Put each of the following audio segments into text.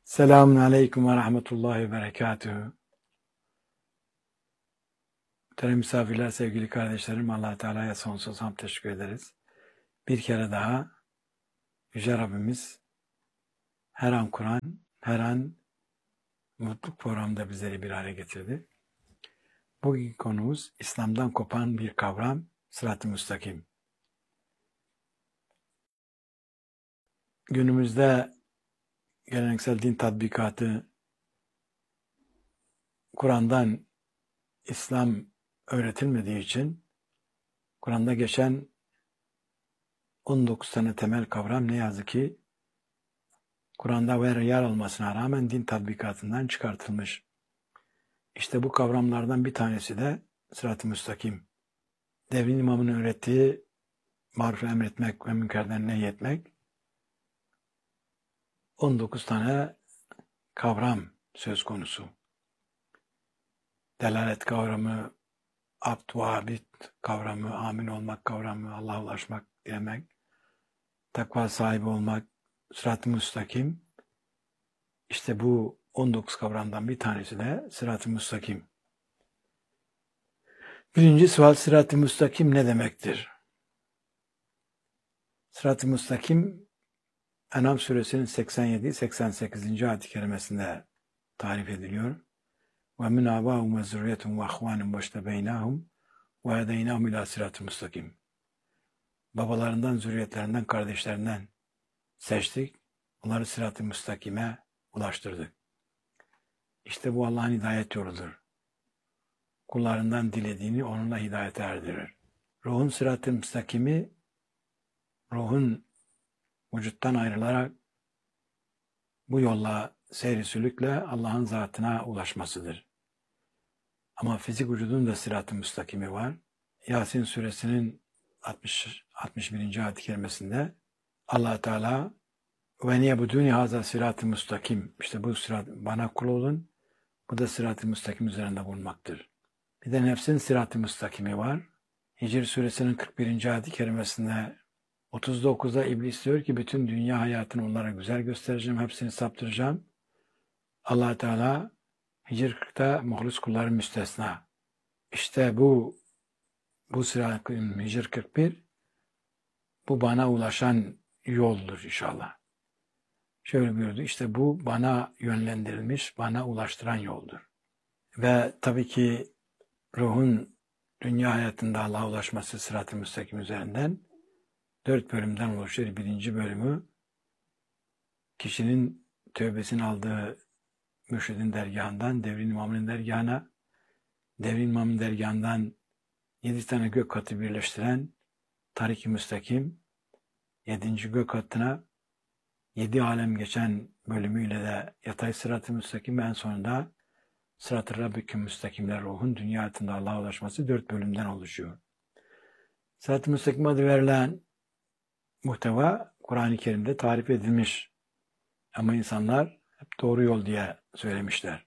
Selamun Aleyküm ve Rahmetullahi ve Berekatühü. Muhterem misafirler, sevgili kardeşlerim, Allah Teala'ya sonsuz hamd teşekkür ederiz. Bir kere daha Yüce Rabbimiz her an Kur'an, her an mutluluk programında bizleri bir araya getirdi. Bugün konumuz İslam'dan kopan bir kavram, sırat-ı müstakim. Günümüzde geleneksel din tatbikatı Kur'an'dan İslam öğretilmediği için Kur'an'da geçen 19 tane temel kavram ne yazık ki Kur'an'da yer almasına rağmen din tatbikatından çıkartılmış. İşte bu kavramlardan bir tanesi de sırat-ı müstakim. Devrin imamının öğrettiği maruf emretmek ve münkerden nehyetmek 19 tane kavram söz konusu. Delalet kavramı, abd ve abid kavramı, amin olmak kavramı, Allah'a ulaşmak demek, takva sahibi olmak, sırat-ı müstakim. İşte bu 19 kavramdan bir tanesi de sırat-ı müstakim. Birinci sual, sırat-ı müstakim ne demektir? Sırat-ı müstakim En'am suresinin 87-88. ayet-i kerimesinde tarif ediliyor. وَمِنْ آبَاهُمْ وَزُرِّيَّتُهُمْ وَاَخْوَانِهُمْ وَاجْتَبَيْنَاهُمْ وَهَدَيْنَاهُمْ اِلٰى صِرَاطٍ müstakim. Babalarından, zürriyetlerinden, kardeşlerinden seçtik. Onları sırat-ı müstakime ulaştırdık. İşte bu Allah'ın hidayet yoludur. Kullarından dilediğini onunla hidayete erdirir. Ruhun sırat-ı müstakimi, ruhun vücuttan ayrılarak bu yolla seyri sülükle Allah'ın zatına ulaşmasıdır. Ama fizik vücudun da sırat-ı müstakimi var. Yasin suresinin 61. ayet-i kerimesinde Allah Teala ve niyebuduni haza sırat-ı müstakim. İşte bu sırat, bana kul olun. Bu da sırat-ı müstakim üzerinde bulunmaktır. Bir de nefsin sırat-ı müstakimi var. Hicr suresinin 41. ayet-i kerimesinde 39'da iblis diyor ki bütün dünya hayatını onlara güzel göstereceğim, hepsini saptıracağım. Allah Teala Hicr 40'ta muhlis kulların müstesna. İşte bu sıra Hicr 41 bu bana ulaşan yoldur inşallah. Şöyle buyurdu, işte bu bana yönlendirilmiş, bana ulaştıran yoldur. Ve tabii ki ruhun dünya hayatında Allah'a ulaşması sırat-ı müstakim üzerinden 4 bölümden oluşur. Birinci bölümü kişinin tövbesini aldığı mürşidin dergahından devrin imamının dergahına, devrin imamının dergahından 7 tane gök katı birleştiren tarik-i müstakim, 7. gök katına 7 alem geçen bölümüyle de yatay sırat-ı müstakim ve en sonunda sırat-ı rabbikü müstakimler ruhun dünya hayatında Allah'a ulaşması 4 bölümden oluşuyor. Sırat-ı müstakim adı verilen muhteva Kur'an-ı Kerim'de tarif edilmiş. Ama insanlar hep doğru yol diye söylemişler.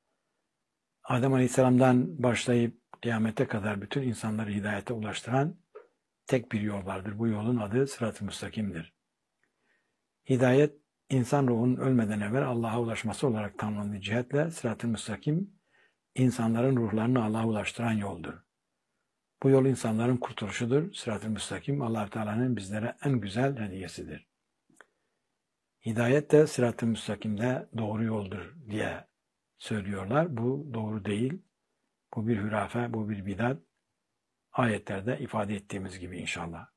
Adem Aleyhisselam'dan başlayıp kıyamete kadar bütün insanları hidayete ulaştıran tek bir yol vardır. Bu yolun adı sırat-ı müstakimdir. Hidayet, insan ruhunun ölmeden evvel Allah'a ulaşması olarak tanımlandığı cihetle sırat-ı müstakim, insanların ruhlarını Allah'a ulaştıran yoldur. Bu yol insanların kurtuluşudur. Sırat-ı müstakim, Allah-u Teala'nın bizlere en güzel hediyesidir. Hidayet de sırat-ı müstakimde doğru yoldur diye söylüyorlar. Bu doğru değil. Bu bir hürafe, bu bir bidat. Ayetlerde ifade ettiğimiz gibi inşallah.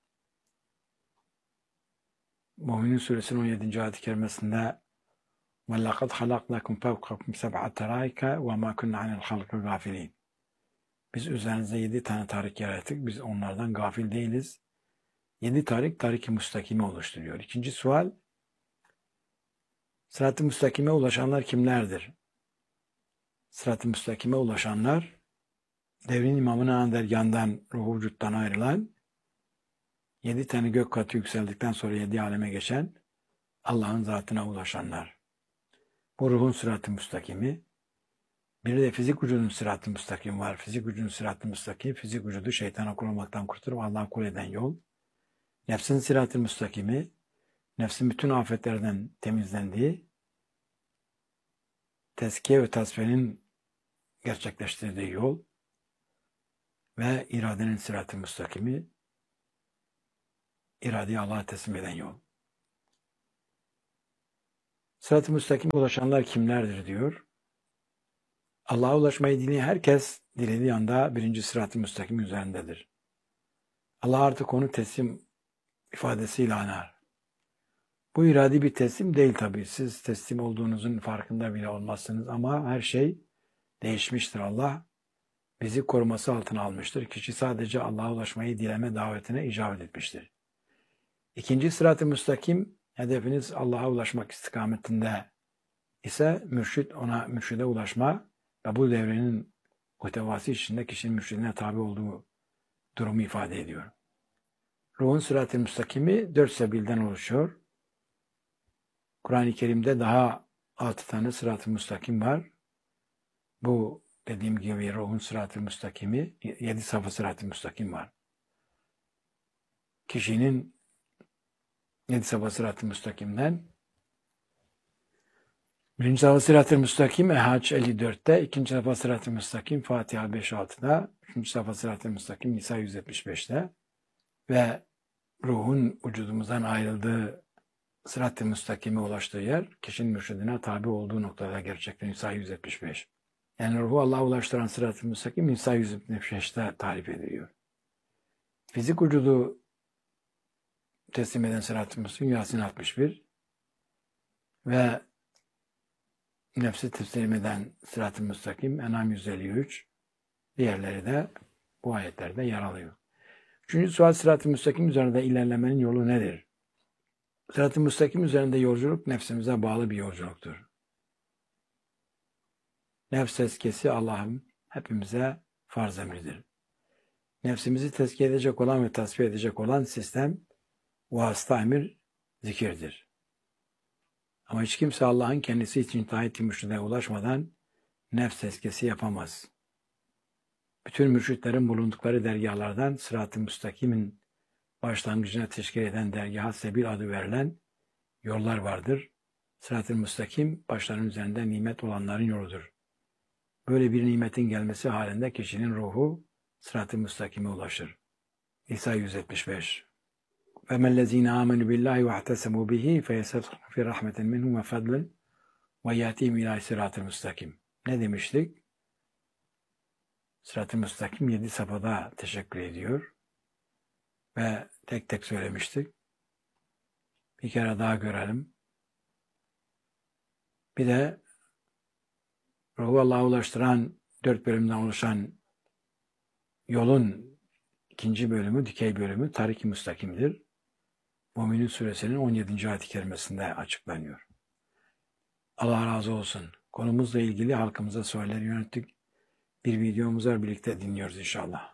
Mü'minin suresinin 17. ayet-i kerimesinde وَلَّقَدْ خَلَقْنَاكُمْ فَوْقَكُمْ سَبْعَ تَرَائِكَ وَمَا كُنَّ عَنِ الْخَلْقِ غَافِلِينَ. Biz üzerinize 7 tane tarik yarattık. Biz onlardan gafil değiliz. 7 tarik-i müstakimi oluşturuyor. İkinci sual, sırat-ı müstakime ulaşanlar kimlerdir? Sırat-ı müstakime ulaşanlar, devrin imamının dergahından, ruhu vücuttan ayrılan, 7 tane gök katı yükseldikten sonra 7 aleme geçen Allah'ın zatına ulaşanlar. Bu ruhun sırat-ı müstakimi. Bir de fizik vücudun sırat-ı müstakim var. Fizik vücudun sırat-ı müstakim, fizik vücudu şeytana kul olmaktan kurtarıp Allah'a kul eden yol. Nefsin sırat-ı müstakimi, nefsin bütün afetlerden temizlendiği, tezkiye ve tasfiyenin gerçekleştirdiği yol ve iradenin sırat-ı müstakimi, iradeyi Allah'a teslim eden yol. Sırat-ı müstakime ulaşanlar kimlerdir diyor. Allah'a ulaşmayı dileyen herkes dilediği anda birinci sırat-ı müstakim üzerindedir. Allah artık onu teslim ifadesiyle anar. Bu iradi bir teslim değil tabii. Siz teslim olduğunuzun farkında bile olmazsınız ama her şey değişmiştir. Allah bizi koruması altına almıştır. Kişi sadece Allah'a ulaşmayı dileme davetine icabet etmiştir. İkinci sırat-ı müstakim, hedefiniz Allah'a ulaşmak istikametinde ise mürşide ulaşma ve bu devrenin muhtevası içinde kişinin mürşidine tabi olduğu durumu ifade ediyor. Ruhun sırat-ı müstakimi 4 sebilden oluşuyor. Kur'an-ı Kerim'de daha 6 tane sırat-ı müstakim var. Bu dediğim gibi ruhun sırat-ı müstakimi 7 safa sırat-ı müstakim var. Kişinin 7 safa sırat-ı müstakimden birinci safa sırat-ı müstakim Hac 54'te, ikinci safa sırat-ı müstakim Fatiha 5-6'da, üçüncü safa sırat-ı müstakim Nisa 175'te ve ruhun vücudumuzdan ayrıldığı sırat-ı müstakime ulaştığı yer, kişinin mürşidine tabi olduğu noktada gerçekten Nisa 175. Yani ruhu Allah'a ulaştıran sırat-ı müstakim Nisa 175'te tarif ediliyor. Fizik vücudu teslim eden sırat-ı müstakim Yasin 61 ve nefsi teslim eden sırat-ı müstakim En'am 153, diğerleri de bu ayetlerde yer alıyor. Üçüncü sual, sırat-ı müstakim üzerinde ilerlemenin yolu nedir? Sırat-ı müstakim üzerinde yolculuk nefsimize bağlı bir yolculuktur. Nefs tezkiyesi Allah'ın hepimize farz emridir. Nefsimizi tezkiye edecek olan ve tasfiye edecek olan sistem vasıta emir zikirdir. Ama hiç kimse Allah'ın kendisi için taahhüt-i mürşide ulaşmadan nefs tezkiyesi yapamaz. Bütün mürşitlerin bulundukları dergahlardan sırat-ı müstakimin başlangıcına teşkil eden dergaha sebil adı verilen yollar vardır. Sırat-ı müstakim başların üzerinde nimet olanların yoludur. Böyle bir nimetin gelmesi halinde kişinin ruhu sırat-ı müstakime ulaşır. İsa 175. وَمَا الَّذ۪ينَ آمَنُوا بِاللّٰهِ وَاَحْتَسَمُوا بِهِ فَيَسَدْخُلُ فِي رَحْمَةٍ مِنْهُ وَفَضْلٍ وَيَاتِهِمْ اِلٰى صِرَاطِ الْمُسْتَقِيمِ. Ne demiştik? Sırat-ı müstakim 7 safhada teşekkür ediyor. Ve tek tek söylemiştik. Bir kere daha görelim. Bir de ruhu Allah'a ulaştıran 4 bölümden oluşan yolun ikinci bölümü, dikey bölümü Tarik-i Müstakim'dir. Mü'minun suresinin 17. ayet-i kerimesinde açıklanıyor. Allah razı olsun. Konumuzla ilgili halkımıza sorular yönelttik. Bir videomuz var, birlikte dinliyoruz inşallah.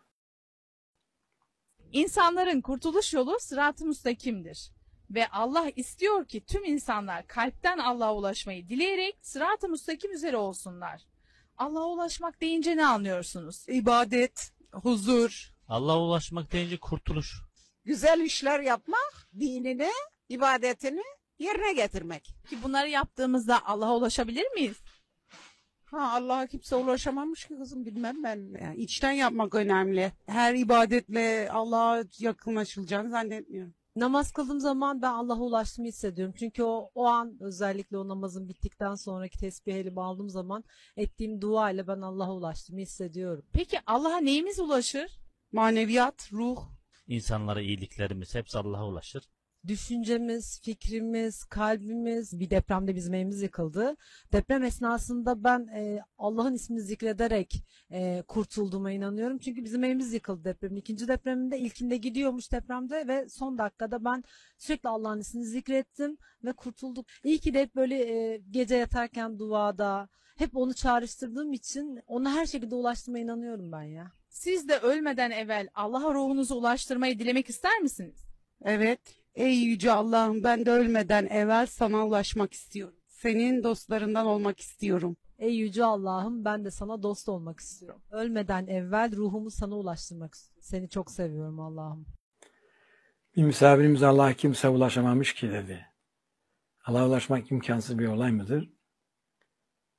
İnsanların kurtuluş yolu sırat-ı müstakimdir. Ve Allah istiyor ki tüm insanlar kalpten Allah'a ulaşmayı dileyerek sırat-ı müstakim üzere olsunlar. Allah'a ulaşmak deyince ne anlıyorsunuz? İbadet, huzur, Allah'a ulaşmak deyince kurtuluş. güzel işler yapmak, dinini, ibadetini yerine getirmek. Ki bunları yaptığımızda Allah'a ulaşabilir miyiz? Allah'a kimse ulaşamamış ki kızım, bilmem ben. Yani içten yapmak önemli. Her ibadetle Allah'a yakınlaşılacağını zannetmiyorum. Namaz kıldığım zaman ben Allah'a ulaştığımı hissediyorum. Çünkü o an, özellikle o namazın bittikten sonraki tesbih elime aldığım zaman ettiğim dua ile ben Allah'a ulaştığımı hissediyorum. Peki Allah'a neyimiz ulaşır? Maneviyat, ruh. İnsanlara iyiliklerimiz hepsi Allah'a ulaşır. Düşüncemiz, fikrimiz, kalbimiz, bir depremde bizim evimiz yıkıldı. Deprem esnasında ben Allah'ın ismini zikrederek kurtulduğuma inanıyorum. Çünkü bizim evimiz yıkıldı depremin. İkinci depreminde, ilkinde gidiyormuş depremde ve son dakikada ben sürekli Allah'ın ismini zikrettim ve kurtulduk. İyi ki de hep böyle gece yatarken duada hep onu çağrıştırdığım için ona her şekilde ulaştığıma inanıyorum ben ya. Siz de ölmeden evvel Allah'a ruhunuzu ulaştırmayı dilemek ister misiniz? Evet. Ey yüce Allah'ım, ben de ölmeden evvel sana ulaşmak istiyorum. Senin dostlarından olmak istiyorum. Ey yüce Allah'ım, ben de sana dost olmak istiyorum. Ölmeden evvel ruhumu sana ulaştırmak istiyorum. Seni çok seviyorum Allah'ım. Bir misafirimiz Allah'a kimse ulaşamamış ki dedi. Allah'a ulaşmak imkansız bir olay mıdır?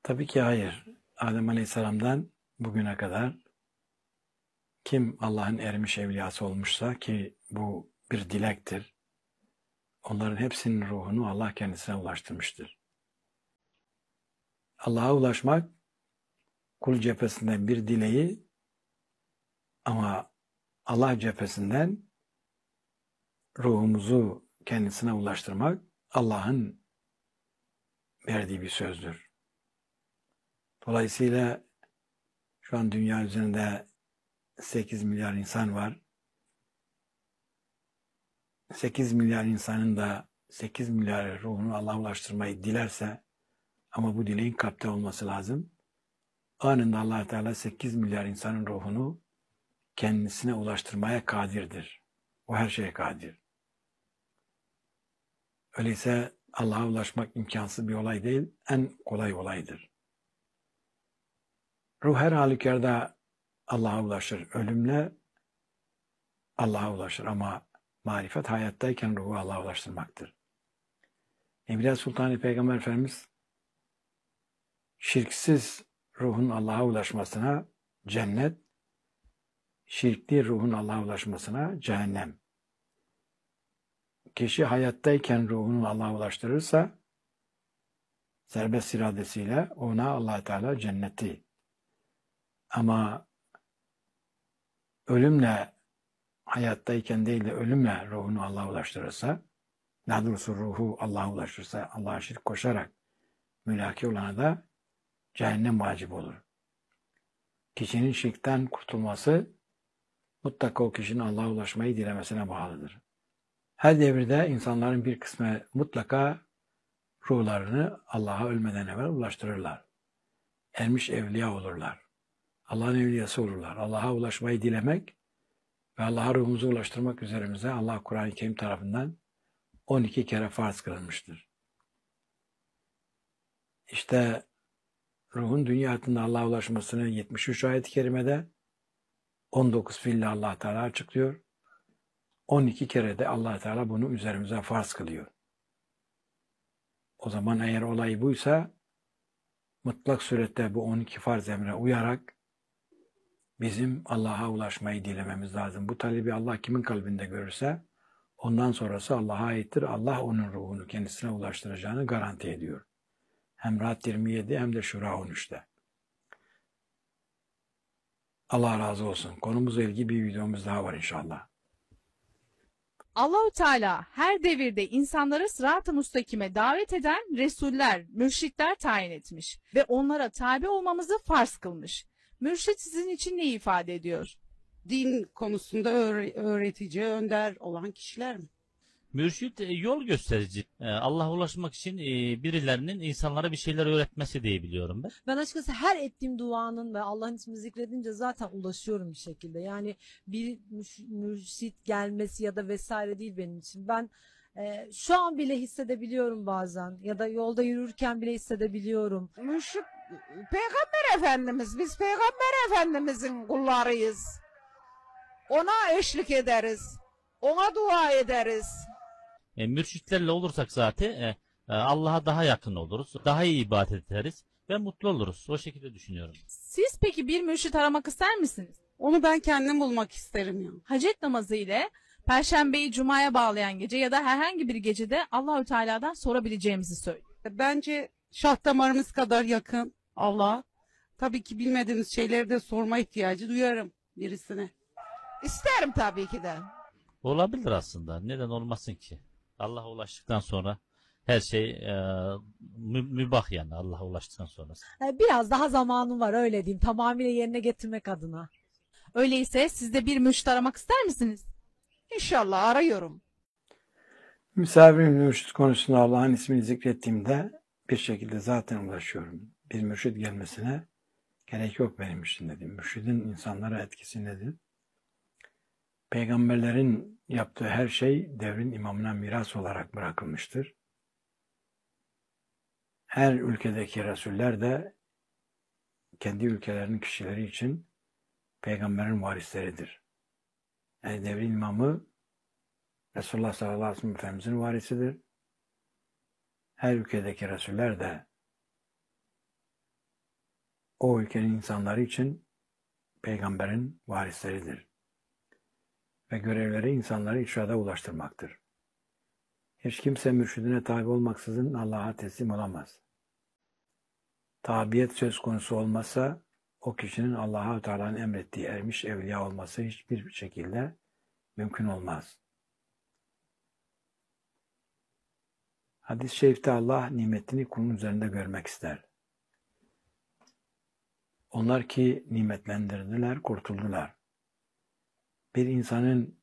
Tabii ki hayır. Adem Aleyhisselam'dan bugüne kadar kim Allah'ın ermiş evliyası olmuşsa, ki bu bir dilektir, onların hepsinin ruhunu Allah kendisine ulaştırmıştır. Allah'a ulaşmak kul cephesinden bir dileği, ama Allah cephesinden ruhumuzu kendisine ulaştırmak Allah'ın verdiği bir sözdür. Dolayısıyla şu an dünya üzerinde 8 milyar insan var. 8 milyar insanın da 8 milyar ruhunu Allah'a ulaştırmayı dilerse, ama bu dileğin kalpte olması lazım, anında Allah Teala 8 milyar insanın ruhunu kendisine ulaştırmaya kadirdir. O her şeye kadir. Öyleyse Allah'a ulaşmak imkansız bir olay değil, en kolay olaydır. Ruh her halükarda Allah'a ulaşır. Ölümle Allah'a ulaşır, ama marifet hayattayken ruhu Allah'a ulaştırmaktır. Evliya Sultan Peygamber Efendimiz şirksiz ruhun Allah'a ulaşmasına cennet, şirkli ruhun Allah'a ulaşmasına cehennem. Kişi hayattayken ruhunu Allah'a ulaştırırsa serbest iradesiyle ona Allah Teala cenneti, ama ölümle, hayattayken değil de ölümle ruhunu Allah'a ulaştırırsa, daha doğrusu ruhu Allah'a ulaştırırsa, Allah'a şirk koşarak mülaki olana da cehennem vacip olur. Kişinin şirkten kurtulması mutlaka o kişinin Allah'a ulaşmayı dilemesine bağlıdır. Her devirde insanların bir kısmı mutlaka ruhlarını Allah'a ölmeden evvel ulaştırırlar. Ermiş evliya olurlar. Allah'ın evliyası olurlar. Allah'a ulaşmayı dilemek ve Allah'a ruhumuzu ulaştırmak üzerimize Allah Kur'an-ı Kerim tarafından 12 kere farz kılınmıştır. İşte ruhun dünya hayatında Allah'a ulaşmasını 73 ayet-i kerimede, 19 fiille Allah Teala açıklıyor. 12 kere de Allah Teala bunu üzerimize farz kılıyor. O zaman eğer olay buysa, mutlak surette bu 12 farz emre uyarak bizim Allah'a ulaşmayı dilememiz lazım. Bu talebi Allah kimin kalbinde görürse ondan sonrası Allah'a aittir. Allah onun ruhunu kendisine ulaştıracağını garanti ediyor. Hem Rahat 27 hem de Şura 13'te. Allah razı olsun. Konumuzla ilgili bir videomuz daha var inşallah. Allahü Teala her devirde insanları sırat-ı müstakime davet eden resuller, mürşitler tayin etmiş ve onlara tabi olmamızı farz kılmış. Mürşit sizin için ne ifade ediyor? Din konusunda öğretici, önder olan kişiler mi? Mürşit yol gösterici. Allah'a ulaşmak için birilerinin insanlara bir şeyler öğretmesi diye biliyorum ben. Ben açıkçası her ettiğim duanın ve Allah'ın ismini zikredince zaten ulaşıyorum bir şekilde. Yani bir mürşit gelmesi ya da vesaire değil benim için. Ben şu an bile hissedebiliyorum bazen, ya da yolda yürürken bile hissedebiliyorum. Mürşit Peygamber Efendimiz, biz Peygamber Efendimizin kullarıyız. Ona eşlik ederiz. Ona dua ederiz. Mürşitlerle olursak zaten Allah'a daha yakın oluruz. Daha iyi ibadet ederiz ve mutlu oluruz. O şekilde düşünüyorum. Siz peki bir mürşit aramak ister misiniz? Onu ben kendim bulmak isterim ya. Hacet namazı ile Perşembeyi Cuma'ya bağlayan gece ya da herhangi bir gecede Allahü Teala'dan sorabileceğimizi söylüyor. Bence şah damarımız kadar yakın Allah. Tabii ki bilmediğimiz şeyleri de sorma ihtiyacı duyarım birisine. İsterim tabii ki de. Olabilir aslında. Neden olmasın ki? Allah'a ulaştıktan sonra her şey mübah, yani Allah'a ulaştıktan sonra. Biraz daha zamanım var, öyle diyeyim, tamamıyla yerine getirmek adına. Öyleyse siz de bir mürşit aramak ister misiniz? İnşallah arıyorum. Misafir mürşit konusunda Allah'ın ismini zikrettiğimde bir şekilde zaten ulaşıyorum. Bir mürşit gelmesine gerek yok benim için dedim. Mürşidin insanlara etkisi nedir? Peygamberlerin yaptığı her şey devrin imamına miras olarak bırakılmıştır. Her ülkedeki resuller de kendi ülkelerinin kişileri için peygamberin varisleridir. Yani devrin imamı Resulullah sallallahu aleyhi ve sellem Efendimizin varisidir. Her ülkedeki resuller de o ülkenin insanları için peygamberin varisleridir. Ve görevleri insanları irşada ulaştırmaktır. Hiç kimse mürşidine tabi olmaksızın Allah'a teslim olamaz. Tabiyet söz konusu olmazsa o kişinin Allah'a Teala'nın emrettiği ermiş evliya olması hiçbir şekilde mümkün olmaz. Hadis-i şerifte Allah nimetini kulun üzerinde görmek ister. Onlar ki nimetlendirdiler, kurtuldular. Bir insanın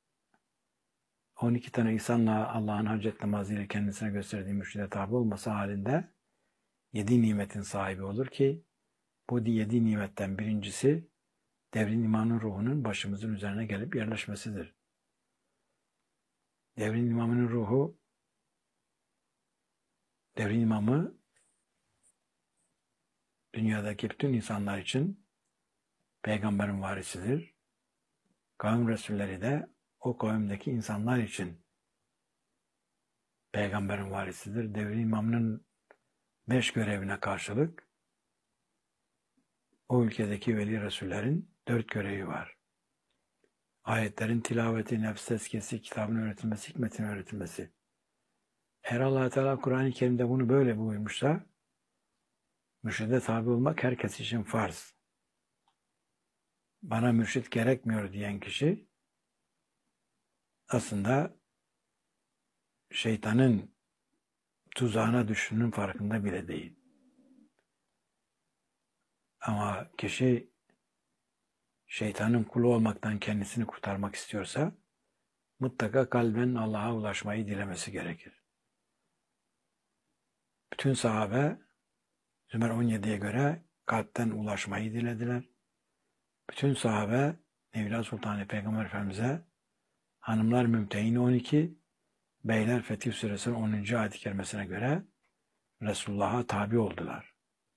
12 tane insanla Allah'ın hacet namazıyla kendisine gösterdiği mürşide tabi olması halinde 7 nimetin sahibi olur ki bu 7 nimetten birincisi devrin imanın ruhunun başımızın üzerine gelip yerleşmesidir. Devrin imamının ruhu, devrin imamı dünyadaki bütün insanlar için peygamberin varisidir. Kavim Resulleri de o kavimdeki insanlar için peygamberin varisidir. Devrin imamının 5 görevine karşılık o ülkedeki veli Resullerin 4 görevi var. Ayetlerin tilaveti, nefs tezkiyesi, kitabın öğretilmesi, hikmetin öğretilmesi. Eğer Allah Teala Kur'an-ı Kerim'de bunu böyle buyurmuşsa, mürşide tabi olmak herkes için farz. Bana mürşit gerekmiyor diyen kişi, aslında şeytanın tuzağına düştüğünün farkında bile değil. Ama kişi şeytanın kulu olmaktan kendisini kurtarmak istiyorsa mutlaka kalben Allah'a ulaşmayı dilemesi gerekir. Bütün sahabe Zümer 17'ye göre kalpten ulaşmayı dilediler. Bütün sahabe Mevla Sultan Peygamber Efendimiz'e hanımlar Mümtehin 12, beyler Fetih Suresinin 10. ayet-i kerimesine göre Resulullah'a tabi oldular.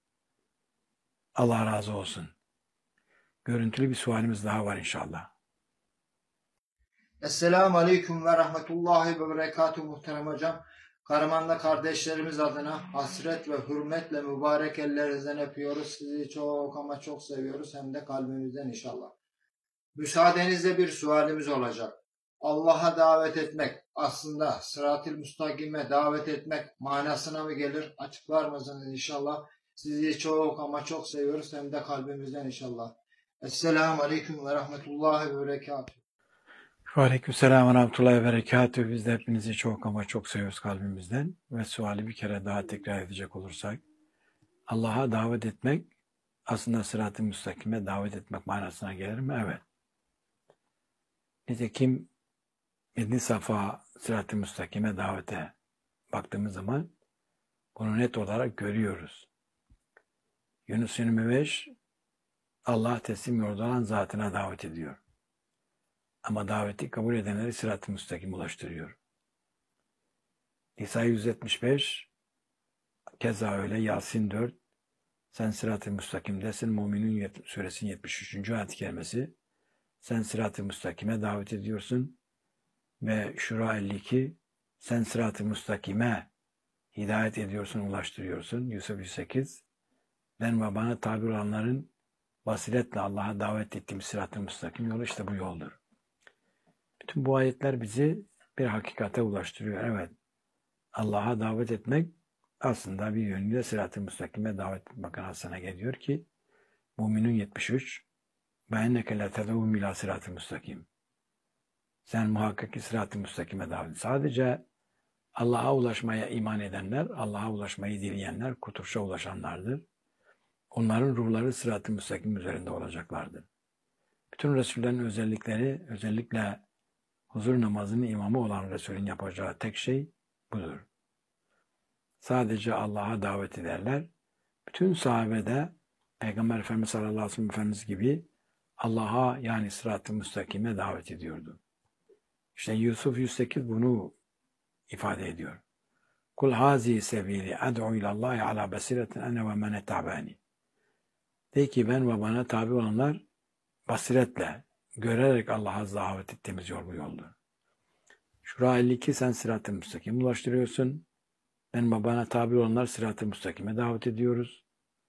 Allah razı olsun. Görüntülü bir sualimiz daha var inşallah. Esselamu Aleyküm ve Rahmetullahi ve Berekatuhu muhterem hocam. Karamanlı kardeşlerimiz adına hasret ve hürmetle mübarek ellerinizden öpüyoruz. Sizi çok ama çok seviyoruz, hem de kalbimizden inşallah. Müsaadenizle bir sualimiz olacak. Allah'a davet etmek aslında sırat-ı müstakime davet etmek manasına mı gelir? Açıklar mısınız inşallah? Sizi çok ama çok seviyoruz, hem de kalbimizden inşallah. Esselamu Aleyküm ve Rahmetullahi ve Berekatuhu. Aleykümselam ve rahmetullahi ve berekatuhu. Biz de hepinizi çok ama çok seviyoruz kalbimizden. Ve suali bir kere daha tekrar edecek olursak, Allah'a davet etmek aslında sırat-ı müstakime davet etmek manasına gelir mi? Evet. Nitekim 7 safa sırat-ı müstakime davete baktığımız zaman bunu net olarak görüyoruz. Yunus 25 Allah teslim yoldanan zatına davet ediyor. Ama daveti kabul edenleri sırat-ı müstakim ulaştırıyor. İsa 175 keza öyle. Yasin 4 sen sırat-ı müstakimdesin. Müminun suresinin 73. ayet-i kerimesi sen sırat-ı müstakime davet ediyorsun. Ve Şura 52 sen sırat-ı müstakime hidayet ediyorsun, ulaştırıyorsun. Yusuf 108 ben ve bana tabi olanların basiretle Allah'a davet ettiğim sırat-ı müstakim yolu işte bu yoldur. Bütün bu ayetler bizi bir hakikate ulaştırıyor. Evet, Allah'a davet etmek aslında bir yönüyle sırat-ı müstakime davet etmek anlamına geliyor ki Müminun 73 ve enneke la ted'ûhum ilâ sırat-ı müstakim. Sen muhakkak ki sırat-ı müstakime davet. Sadece Allah'a ulaşmaya iman edenler, Allah'a ulaşmayı dileyenler kurtuluşa ulaşanlardır. Onların ruhları sırat-ı müstakim üzerinde olacaklardır. Bütün Resullerin özellikleri, özellikle huzur namazının imamı olan Resulün yapacağı tek şey budur. Sadece Allah'a davet ederler. Bütün sahabe de Peygamber Efendimiz sallallahu aleyhi ve sellem Efendimiz gibi Allah'a yani sırat-ı müstakime davet ediyordu. İşte Yusuf 108 bunu ifade ediyor. Kul hazi sebili ad'u ilallahi ala basiretin ene ve men ettabani. De ki ben ve bana tabi olanlar basiretle, görerek Allah'a davet ettiğimiz yol bu yoldur. Şura 52 sen sırat-ı müstakim ulaştırıyorsun. Ben ve bana tabi olanlar sırat-ı müstakime davet ediyoruz.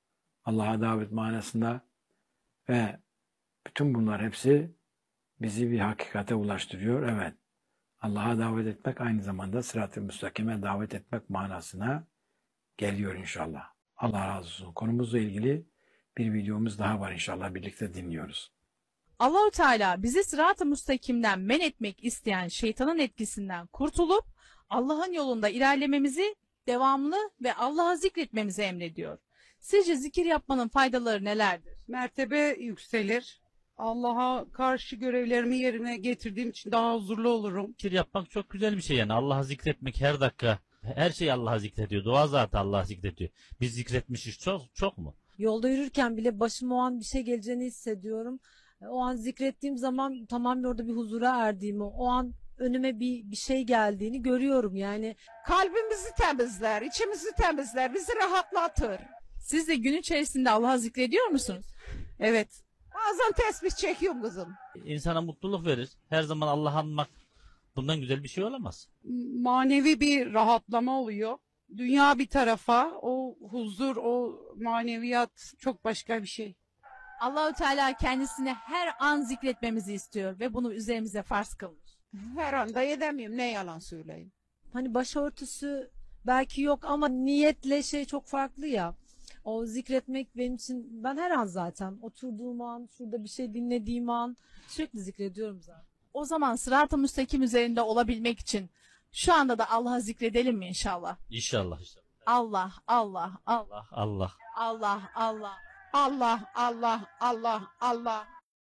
Allah'a davet manasında ve bütün bunlar hepsi bizi bir hakikate ulaştırıyor. Evet, Allah'a davet etmek aynı zamanda sırat-ı müstakime davet etmek manasına geliyor inşallah. Allah razı olsun. Konumuzla ilgili bir videomuz daha var inşallah. Birlikte dinliyoruz. Allahü Teala bizi sırat-ı müstakimden men etmek isteyen şeytanın etkisinden kurtulup Allah'ın yolunda ilerlememizi devamlı ve Allah'ı zikretmemizi emrediyor. Sizce zikir yapmanın faydaları nelerdir? Mertebe yükselir. Allah'a karşı görevlerimi yerine getirdiğim için daha huzurlu olurum. Zikir yapmak çok güzel bir şey yani. Allah'ı zikretmek her dakika. Her şey Allah'ı zikrediyor. Dua zaten Allah'ı zikrediyor. Biz zikretmişiz çok mu? Yolda yürürken bile başıma o an bir şey geleceğini hissediyorum. O an zikrettiğim zaman tamamen orada bir huzura erdiğimi, o an önüme bir şey geldiğini görüyorum yani. Kalbimizi temizler, içimizi temizler, bizi rahatlatır. Siz de gün içerisinde Allah'ı zikrediyor musunuz? Evet. Bazen tesbih çekiyorum kızım. İnsana mutluluk verir. Her zaman Allah'ı anmak bundan güzel bir şey olamaz. Manevi bir rahatlama oluyor. Dünya bir tarafa, o huzur, o maneviyat çok başka bir şey. Allahü Teala kendisine her an zikretmemizi istiyor ve bunu üzerimize farz kılmış. Her anda edemiyorum, ne yalan söyleyeyim. Hani başörtüsü belki yok ama niyetle şey çok farklı ya. O zikretmek benim için, ben her an zaten oturduğum an, şurada bir şey dinlediğim an sürekli zikrediyorum zaten. O zaman sırat-ı müstakim üzerinde olabilmek için şu anda da Allah'ı zikredelim mi inşallah? İnşallah. Allah, Allah, Allah, Allah. Allah, Allah. Allah, Allah, Allah, Allah.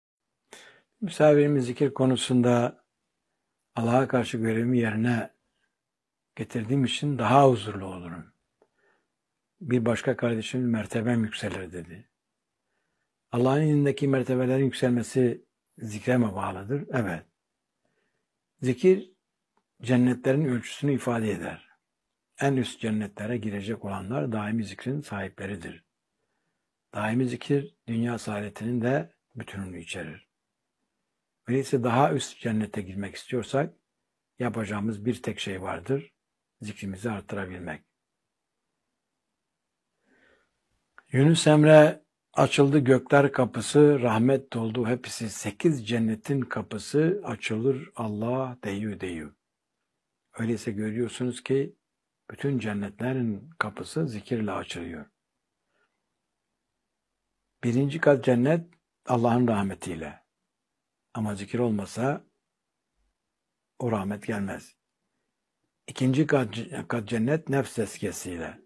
Misafirimiz zikir konusunda Allah'a karşı görevimi yerine getirdiğim için daha huzurlu olurum. Bir başka kardeşim mertebem yükselir dedi. Allah'ın indindeki mertebelerin yükselmesi zikre mi bağlıdır? Evet. Zikir cennetlerin ölçüsünü ifade eder. En üst cennetlere girecek olanlar daimi zikrin sahipleridir. Daimi zikir dünya saadetinin de bütününü içerir. Öyleyse daha üst cennete girmek istiyorsak yapacağımız bir tek şey vardır. Zikrimizi arttırabilmek. Yunus Emre açıldı gökler kapısı, rahmet doldu hepsi. 8 cennetin kapısı açılır Allah deyü deyü. Öyleyse görüyorsunuz ki bütün cennetlerin kapısı zikirle açılıyor. 1. kat cennet Allah'ın rahmetiyle. Ama zikir olmasa o rahmet gelmez. 2. kat cennet nefs tezkiyesiyle.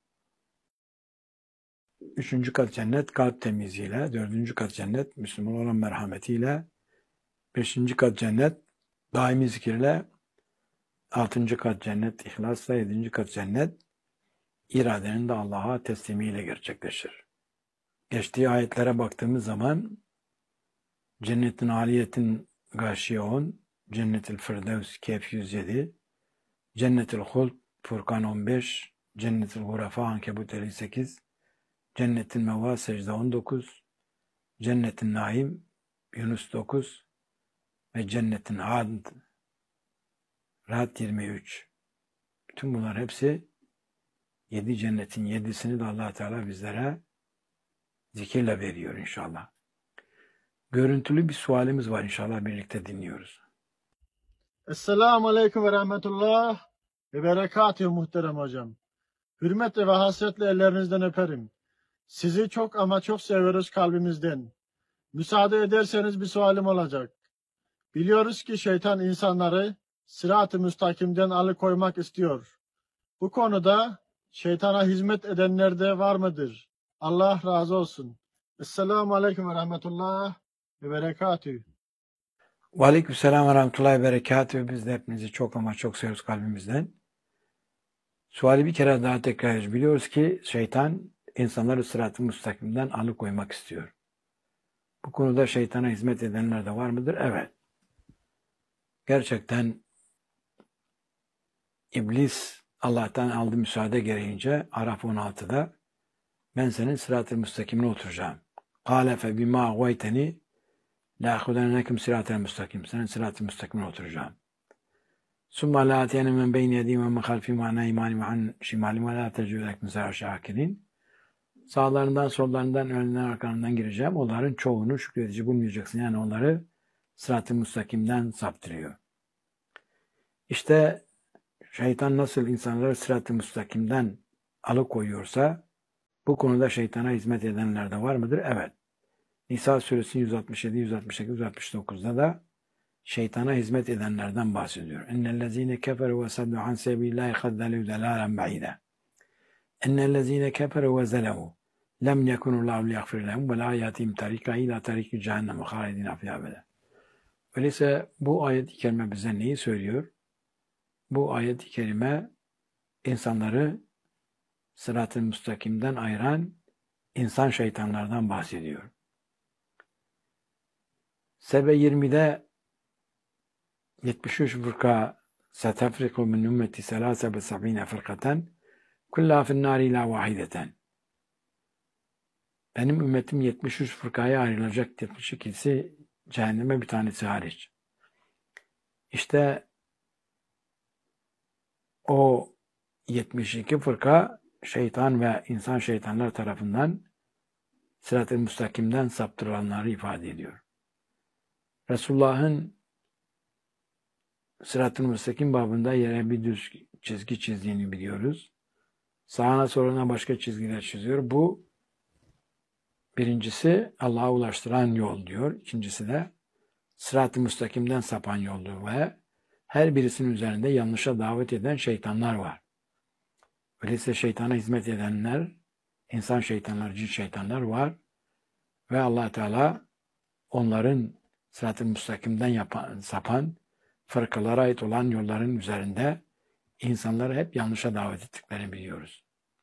3. kat cennet kalp temizliğiyle. 4. kat cennet Müslüman olan merhametiyle. 5. kat cennet daimi zikirle. 6. kat cennet ihlasla. 7. kat cennet iradenin de Allah'a teslimiyle gerçekleşir. Geçtiği ayetlere baktığımız zaman Cennetin aliyetin gâşiye 10, Cennetil Firdevs Kehf 107, Cennetil Huld Furkan 15, Cennetil Hurafa Ankebut 58, Cennetin Meva Secde 19, Cennetin Naim Yunus 9 ve Cennetin Ad Ra'd 23. Bütün bunlar hepsi 7 cennetin 7'sini de Allah Teala bizlere zikirle veriyor inşallah. Görüntülü bir sualimiz var inşallah birlikte dinliyoruz. Esselamu Aleyküm ve Rahmetullah ve Berekatühü muhterem hocam. Hürmetle ve hasretle ellerinizden öperim. Sizi çok ama çok seviyoruz kalbimizden. Müsaade ederseniz bir sualim olacak. Biliyoruz ki şeytan insanları sırat-ı müstakimden alıkoymak istiyor. Bu konuda şeytana hizmet edenler de var mıdır? Allah razı olsun. Esselamu Aleyküm ve Rahmetullah ve Berekatühü. Ve aleykümselam ve rahmetullahi ve berekatühü. Biz de hepinizi çok ama çok seviyoruz kalbimizden. Suali bir kere daha tekrar ediyoruz. Biliyoruz ki şeytan insanları sırat-ı müstakimden alıkoymak istiyor. Bu konuda şeytana hizmet edenler de var mıdır? Evet. Gerçekten İblis Allah'tan aldı müsaade gereğince Araf 16'da ben senin sırat-ı müstakimine oturacağım. Kâle fe bimâ gvayteni lâhudennekum sırat-ı müstakim. Senin sırat-ı müstakimine oturacağım. Summa lâ atiyene men beyni yedîm ve men halfîm ve an eymânim ve an şimâlim ve lâ tecrübelek misâr şâkirin. Sağlarından, sollarından, önünden, arkandan gireceğim. Onların çoğunu şükredici bulmayacaksın. Yani onları sırat-ı müstakimden saptırıyor. İşte şeytan nasıl insanları sırat-ı müstakimden alıkoyuyorsa bu konuda şeytana hizmet edenler de var mıdır? Evet. Nisa suresi 167, 168, 169'da da şeytana hizmet edenlerden bahsediyor. Ennellezine keferu ve saddu an sebilillahi kaddalü delalen ba'ide. Ennellezine keferu ve zelemu lem yekunullahu liyaghfir lehum ve la yatim tarika ila tariki cehennem halidina fiha abada. Öyleyse bu ayet-i kerime bize neyi söylüyor? Bu ayet-i kerime insanları sırat-ı müstakimden ayıran insan şeytanlardan bahsediyor. Sebe 20'de 73 fırka setefriku min ümmeti selase ve sabine fırkaten kullâ finnâri ilâ vahideten. Benim ümmetim 73 fırkaya ayrılacak, 72'si cehenneme, bir tanesi hariç. İşte o 72 fırka şeytan ve insan şeytanlar tarafından sırat-ı müstakimden saptırılanları ifade ediyor. Resulullah'ın sırat-ı müstakim babında yere bir düz çizgi çizdiğini biliyoruz. Sağına soluna başka çizgiler çiziyor. Bu birincisi Allah'a ulaştıran yol diyor. İkincisi de sırat-ı müstakimden sapan yoldur ve her birisinin üzerinde yanlışa davet eden şeytanlar var. Öyleyse şeytana hizmet edenler, insan şeytanlar, cin şeytanlar var ve Allah Teala onların sırat-ı müstakimden sapan fırkalara ait olan yolların üzerinde insanları hep yanlışa davet ettiklerini biliyoruz.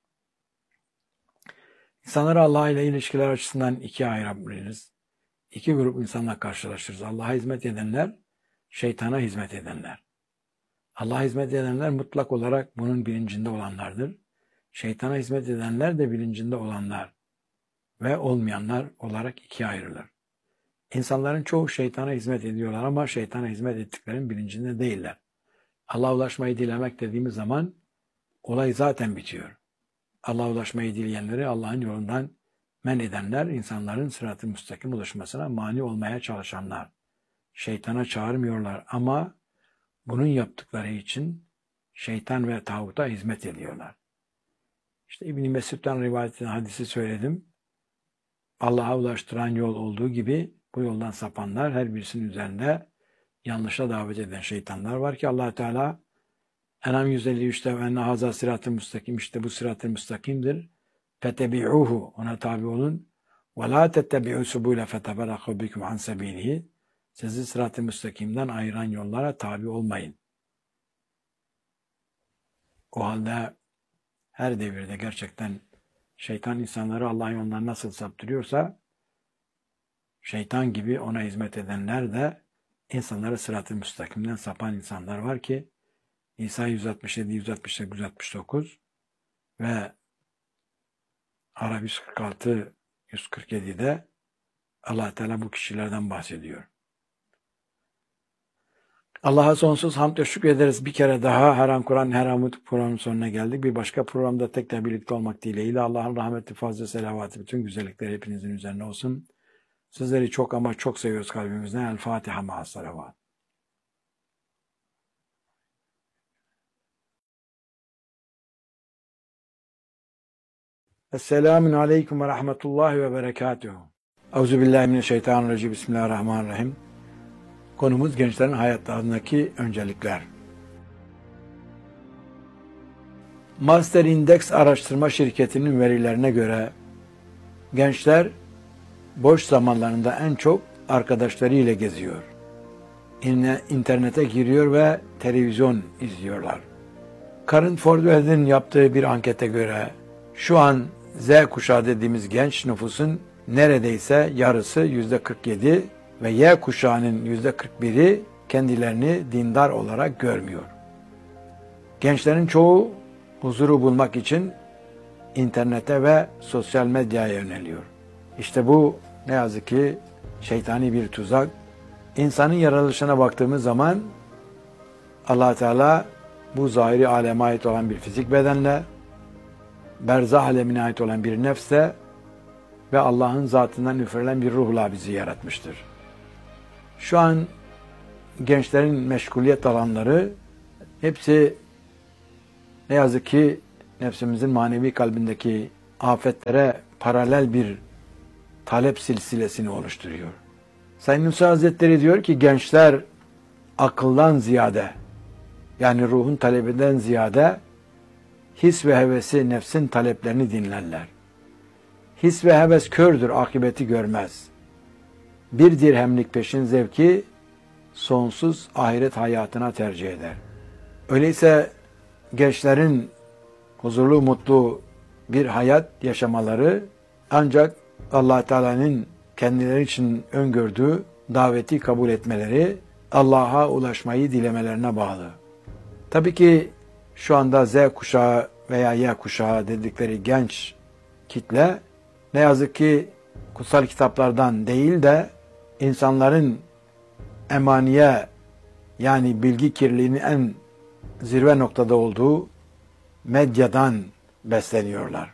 İnsanları Allah ile ilişkiler açısından ikiye ayırabiliriz. İki grup insanla karşılaşırız. Allah'a hizmet edenler, şeytana hizmet edenler. Allah'a hizmet edenler mutlak olarak bunun bilincinde olanlardır. Şeytana hizmet edenler de bilincinde olanlar ve olmayanlar olarak ikiye ayrılır. İnsanların çoğu şeytana hizmet ediyorlar ama şeytana hizmet ettiklerinin bilincinde değiller. Allah'a ulaşmayı dilemek dediğimiz zaman olay zaten bitiyor. Allah'a ulaşmayı dileyenleri Allah'ın yolundan men edenler, insanların sırat-ı müstakim ulaşmasına mani olmaya çalışanlar. Şeytana çağırmıyorlar ama bunun yaptıkları için şeytan ve tağuta hizmet ediyorlar. İşte İbn-i Mesud'dan rivayet eden hadisi söyledim. Allah'a ulaştıran yol olduğu gibi bu yoldan sapanlar, her birisinin üzerinde yanlışa davet eden şeytanlar var ki Allah Teala En'am 153'te ve enne haza sırat-ı müstakim, işte bu sırat-ı müstakimdir. Fetebi'uhu, ona tabi olun. Ve la tettebi'u subule feteferraku bikum an sebilihi. Sizi sırat-ı müstakimden ayıran yollara tabi olmayın. O halde her devirde gerçekten şeytan insanları Allah'ın yolundan nasıl saptırıyorsa, şeytan gibi ona hizmet edenler de insanları sırat-ı müstakimden sapan insanlar var ki İsa 167, 168, 169 ve Arap 146, 147'de Allah Teala bu kişilerden bahsediyor. Allah'a sonsuz hamd ve şükrederiz. Bir kere daha Her An Kur'an, Her An programının sonuna geldik. Bir başka programda tekrar birlikte olmak dileğiyle Allah'ın rahmeti, fazla selavatı, bütün güzellikleri hepinizin üzerine olsun. Sizleri çok ama çok seviyoruz kalbimizden. El Fatiha ma'as salavat. Esselamun aleyküm ve rahmetullahi ve berekatuhu. Euzubillahimineşşeytanirracim. Bismillahirrahmanirrahim. Konumuz gençlerin hayatlarındaki öncelikler. Master Index araştırma şirketinin verilerine göre gençler boş zamanlarında en çok arkadaşlarıyla geziyor. İnternete giriyor ve televizyon izliyorlar. Current Forward'ın yaptığı bir ankete göre şu an Z kuşağı dediğimiz genç nüfusun neredeyse yarısı %47 ve Y kuşağının %41'i kendilerini dindar olarak görmüyor. Gençlerin çoğu huzuru bulmak için internete ve sosyal medyaya yöneliyor. İşte bu ne yazık ki şeytani bir tuzak. İnsanın yaratılışına baktığımız zaman Allah Teala bu zahiri aleme ait olan bir fizik bedenle berzah alemine ait olan bir nefse ve Allah'ın zatından üfürülen bir ruhla bizi yaratmıştır. Şu an gençlerin meşguliyet alanları hepsi ne yazık ki nefsimizin manevi kalbindeki afetlere paralel bir talep silsilesini oluşturuyor. Said Nursi Hazretleri diyor ki gençler akıldan ziyade, yani ruhun talebinden ziyade his ve hevesi, nefsin taleplerini dinlerler. His ve heves kördür, akıbeti görmez. Bir dirhemlik peşin zevki sonsuz ahiret hayatına tercih eder. Öyleyse gençlerin huzurlu, mutlu bir hayat yaşamaları ancak Allah Teala'nın kendileri için öngördüğü daveti kabul etmeleri, Allah'a ulaşmayı dilemelerine bağlı. Tabii ki şu anda Z kuşağı veya Y kuşağı dedikleri genç kitle ne yazık ki kutsal kitaplardan değil de insanların emaniye, yani bilgi kirliliğinin en zirve noktada olduğu medyadan besleniyorlar.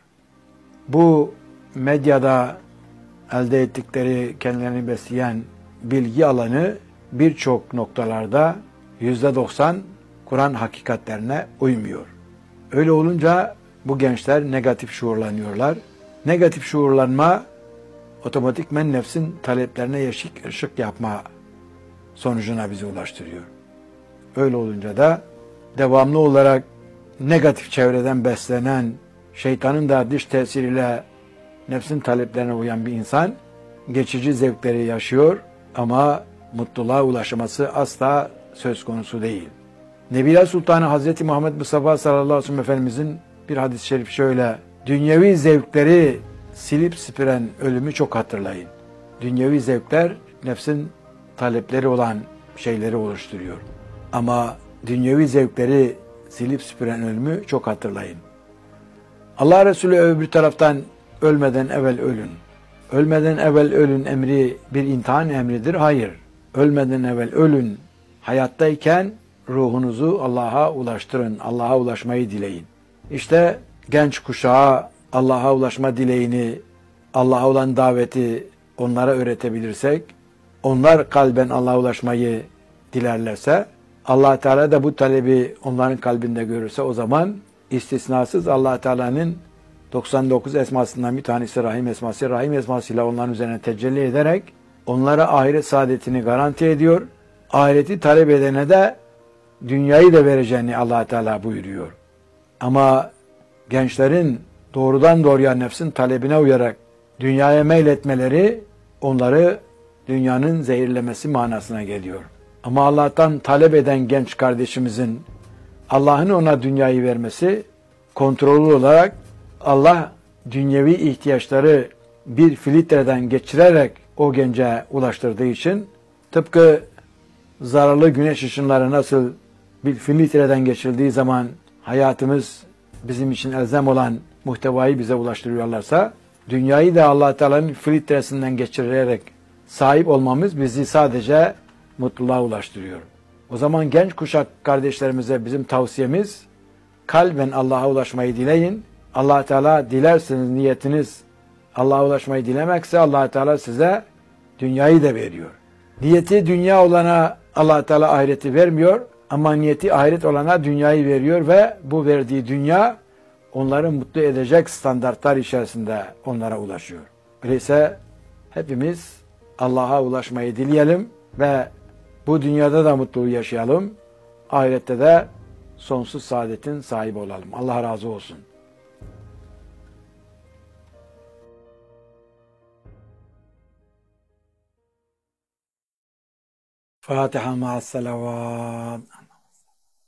Bu medyada elde ettikleri, kendilerini besleyen bilgi alanı birçok noktalarda %90 Kur'an hakikatlerine uymuyor. Öyle olunca bu gençler negatif şuurlanıyorlar. Negatif şuurlanma otomatikmen nefsin taleplerine yeşik ışık yapma sonucuna bizi ulaştırıyor. Öyle olunca da devamlı olarak negatif çevreden beslenen, şeytanın da dış tesiriyle nefsin taleplerine uyan bir insan geçici zevkleri yaşıyor ama mutluluğa ulaşması asla söz konusu değil. Nebiler Sultanı Hazreti Muhammed Mustafa sallallahu aleyhi ve sellem Efendimizin bir hadis-i şerif şöyle: dünyevi zevkleri silip süpüren ölümü çok hatırlayın. Dünyevi zevkler nefsin talepleri olan şeyleri oluşturuyor. Ama dünyevi zevkleri silip süpüren ölümü çok hatırlayın. Allah Resulü öbür taraftan ölmeden evvel ölün. Ölmeden evvel ölün emri bir imtihan emridir. Hayır. Ölmeden evvel ölün. Hayattayken ruhunuzu Allah'a ulaştırın. Allah'a ulaşmayı dileyin. İşte genç kuşağa Allah'a ulaşma dileğini, Allah'a olan daveti onlara öğretebilirsek, onlar kalben Allah'a ulaşmayı dilerlerse, Allah Teala da bu talebi onların kalbinde görürse, o zaman istisnasız Allah Teala'nın 99 esmasından bir tanesi Rahim esması, Rahim esmasıyla onların üzerine tecelli ederek onlara ahiret saadetini garanti ediyor. Ahireti talep edene de dünyayı da vereceğini Allah Teala buyuruyor. Ama gençlerin doğrudan doğruya nefsin talebine uyarak dünyaya meyletmeleri onları dünyanın zehirlemesi manasına geliyor. Ama Allah'tan talep eden genç kardeşimizin Allah'ın ona dünyayı vermesi kontrollü olarak Allah dünyevi ihtiyaçları bir filtreden geçirerek o gence ulaştırdığı için tıpkı zararlı güneş ışınları nasıl bir filtreden geçirildiği zaman hayatımız bizim için elzem olan muhtevayı bize ulaştırıyorlarsa, dünyayı da Allah Teala'nın filtresinden geçirerek sahip olmamız bizi sadece mutluluğa ulaştırıyor. O zaman genç kuşak kardeşlerimize bizim tavsiyemiz, kalben Allah'a ulaşmayı dileyin. Allah Teala dilerseniz, niyetiniz Allah'a ulaşmayı dilemekse Allah Teala size dünyayı da veriyor. Niyeti dünya olana Allah Teala ahireti vermiyor ama niyeti ahiret olana dünyayı veriyor ve bu verdiği dünya onları mutlu edecek standartlar içerisinde onlara ulaşıyor. Öyleyse hepimiz Allah'a ulaşmayı dileyelim ve bu dünyada da mutluluğu yaşayalım. Ahirette de sonsuz saadetin sahibi olalım. Allah razı olsun. Fatiha ma'as salavat.